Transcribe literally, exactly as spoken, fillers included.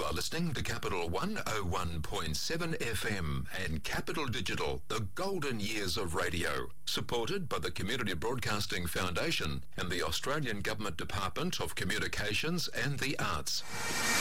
are listening to Capital one oh one point seven F M and Capital Digital, the golden years of radio, supported by the Community Broadcasting Foundation and the Australian Government Department of Communications and the Arts.